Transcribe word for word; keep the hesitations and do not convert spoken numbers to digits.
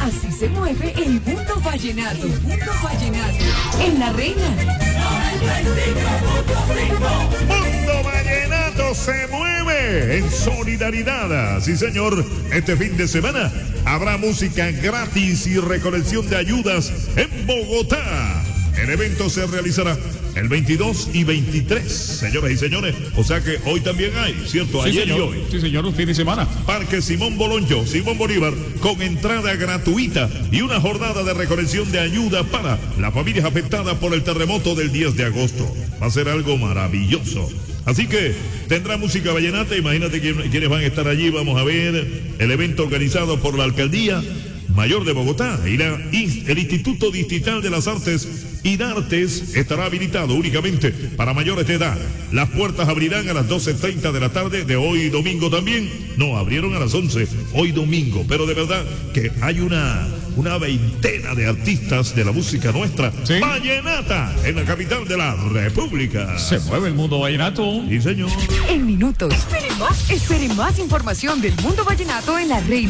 Así se mueve el mundo vallenato. El mundo vallenato. En La Reina. Mundo Vallenato se mueve en solidaridad. Sí, señor. Este fin de semana habrá música gratis y recolección de ayudas en Bogotá. El evento se realizará el veintidós y veintitrés, señoras y señores. O sea que hoy también hay, ¿cierto? Sí, Ayer señor. y hoy. Sí, señor, un fin de semana. Parque Simón Boloncho, Simón Bolívar, con entrada gratuita y una jornada de recolección de ayuda para las familias afectadas por el terremoto del diez de agosto. Va a ser algo maravilloso. Así que tendrá música vallenata. Imagínate quiénes van a estar allí. Vamos a ver el evento organizado por la Alcaldía Mayor de Bogotá y la, el Instituto Distrital de las Artes IDARTES estará habilitado únicamente para mayores de edad. Las puertas abrirán a las doce treinta de la tarde de hoy domingo también. No, abrieron a las once hoy domingo, pero de verdad que hay una, una veintena de artistas de la música nuestra, ¿sí? Vallenata, en la capital de la República. Se mueve el mundo vallenato. Sí, señor. En minutos. Esperen más, esperen más información del mundo vallenato en La Reina.